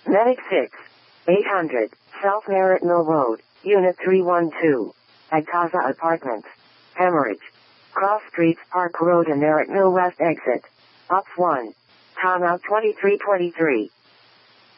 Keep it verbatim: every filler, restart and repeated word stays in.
Medic six. eight hundred, South Merritt Mill Road, Unit three one two. Agkaza Apartments. Hemorrhage. Cross Streets, Park Road and Merritt Mill West Exit. Ops one. Timeout twenty-three twenty-three.